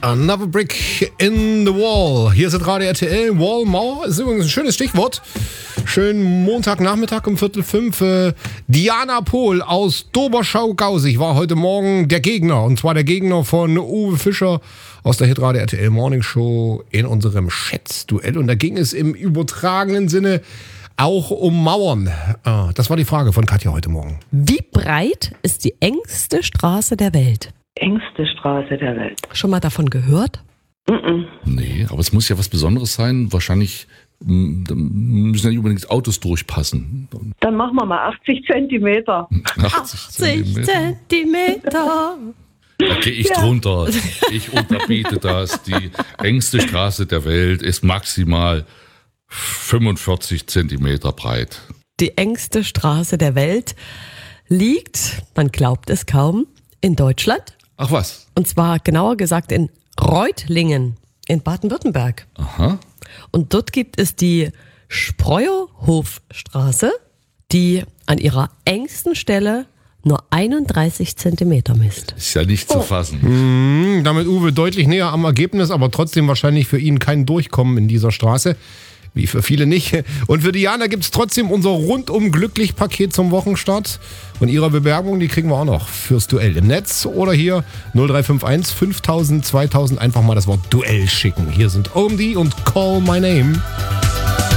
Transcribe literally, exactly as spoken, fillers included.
Another brick in the wall. Hier ist Radio R T L. Wall, Mauer ist übrigens ein schönes Stichwort. Schönen Montagnachmittag um Viertel fünf. Äh, Diana Pohl aus Doberschau-Gausig war heute Morgen der Gegner. Und zwar der Gegner von Uwe Fischer aus der Hitradio R T L Morning Show in unserem Schätzduell. Und da ging es im übertragenen Sinne auch um Mauern. Ah, das war die Frage von Katja heute Morgen. Wie breit ist die engste Straße der Welt? Engste Straße der Welt. Schon mal davon gehört? Mm-mm. Nee, aber es muss ja was Besonderes sein. Wahrscheinlich m, da müssen ja nicht unbedingt Autos durchpassen. Dann machen wir mal achtzig Zentimeter. achtzig Zentimeter. Da gehe ich Ja. drunter. Ich unterbiete das. Die engste Straße der Welt ist maximal fünfundvierzig Zentimeter breit. Die engste Straße der Welt liegt, man glaubt es kaum, in Deutschland. Ach was? Und zwar genauer gesagt in Reutlingen in Baden-Württemberg. Aha. Und dort gibt es die Spreuerhofstraße, die an ihrer engsten Stelle nur einunddreißig Zentimeter misst. Ist ja nicht zu fassen. Hm, damit Uwe deutlich näher am Ergebnis, aber trotzdem wahrscheinlich für ihn kein Durchkommen in dieser Straße. Wie für viele nicht. Und für Diana gibt es trotzdem unser Rundum-Glücklich-Paket zum Wochenstart. Und ihre Bewerbung, die kriegen wir auch noch fürs Duell im Netz. Oder hier null drei fünf eins fünftausend zweitausend einfach mal das Wort Duell schicken. Hier sind O M D und Call My Name.